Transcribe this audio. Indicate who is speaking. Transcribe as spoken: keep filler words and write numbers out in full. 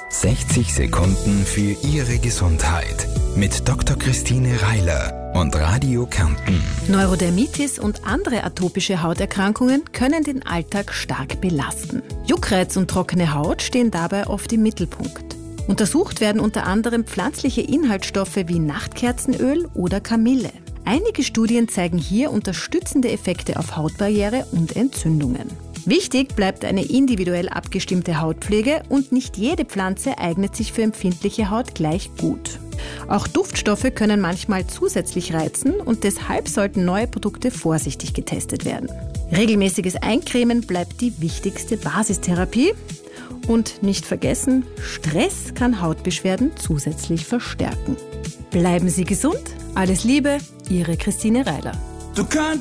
Speaker 1: sechzig Sekunden für Ihre Gesundheit mit Doktor Christine Reiler und Radio Kärnten.
Speaker 2: Neurodermitis und andere atopische Hauterkrankungen können den Alltag stark belasten. Juckreiz und trockene Haut stehen dabei oft im Mittelpunkt. Untersucht werden unter anderem pflanzliche Inhaltsstoffe wie Nachtkerzenöl oder Kamille. Einige Studien zeigen hier unterstützende Effekte auf Hautbarriere und Entzündungen. Wichtig bleibt eine individuell abgestimmte Hautpflege und nicht jede Pflanze eignet sich für empfindliche Haut gleich gut. Auch Duftstoffe können manchmal zusätzlich reizen und deshalb sollten neue Produkte vorsichtig getestet werden. Regelmäßiges Eincremen bleibt die wichtigste Basistherapie. Und nicht vergessen, Stress kann Hautbeschwerden zusätzlich verstärken. Bleiben Sie gesund, alles Liebe, Ihre Christine Reiler.
Speaker 3: Du kannst